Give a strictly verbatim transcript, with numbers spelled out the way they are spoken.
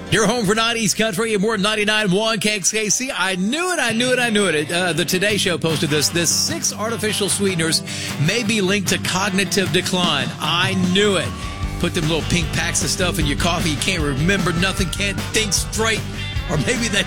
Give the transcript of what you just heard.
Your home for nineties country and more ninety-nine point one K X K C. I knew it, I knew it, I knew it. Uh, the Today Show posted this. This six artificial sweeteners may be linked to cognitive decline. I knew it. Put them little pink packs of stuff in your coffee. You can't remember nothing, can't think straight. Or maybe they